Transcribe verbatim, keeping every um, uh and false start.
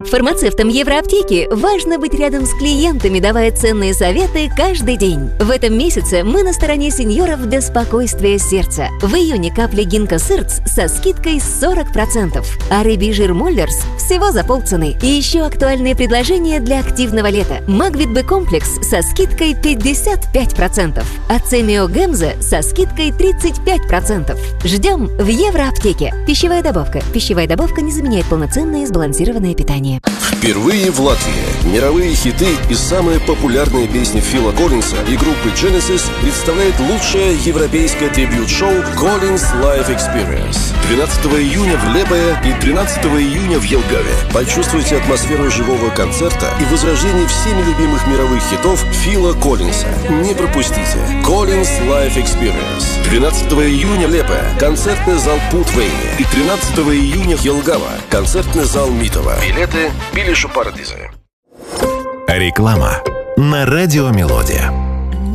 Фармацевтам Евроаптеки важно быть рядом с клиентами, давая ценные советы каждый день. В этом месяце мы на стороне сеньоров для спокойствия сердца. В июне капли Гинка Сырц со скидкой сорок процентов, а рыбий жир Моллерс всего за полцены. И еще актуальные предложения для активного лета. Магвит Б-комплекс со скидкой пятьдесят пять процентов, а Цемио Гемза со скидкой тридцать пять процентов. Ждем в Евроаптеке. Пищевая добавка. Пищевая добавка не заменяет полноценное и сбалансированное питание. Впервые в Латвии мировые хиты и самые популярные песни Фила Коллинса и группы Genesis представляет лучшее европейское трибьют-шоу Collins Live Experience. двенадцатого июня в Лепое и тринадцатого июня в Елгаве. Почувствуйте атмосферу живого концерта и возрождение всеми любимых мировых хитов Фила Коллинса. Не пропустите Collins Live Experience. двенадцатого июня Лепое, концертный зал Путвейни, и тринадцатого июня Елгава, концертный зал Митова. Билеты Билишу Парадиза. Реклама на радио Мелодия.